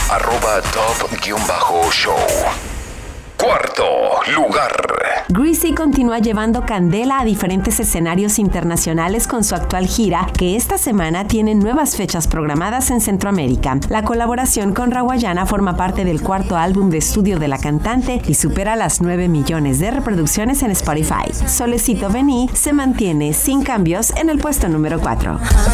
@top_show. Cuarto lugar. Greasy continúa llevando candela a diferentes escenarios internacionales con su actual gira, que esta semana tiene nuevas fechas programadas en Centroamérica. La colaboración con Rawayana forma parte del cuarto álbum de estudio de la cantante y supera las 9 millones de reproducciones en Spotify. Solecito Vení se mantiene sin cambios en el puesto número 4.